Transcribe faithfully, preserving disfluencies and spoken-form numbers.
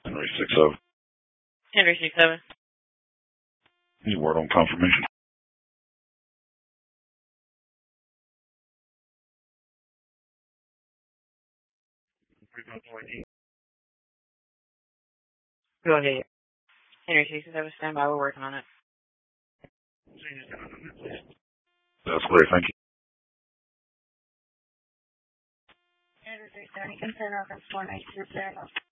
Henry six seven. Henry six seven. Any word on confirmation? Go ahead. Henry six seven, stand by. We're working on it. That's great. Thank you. Henry six seven, concern reference four nine two zero.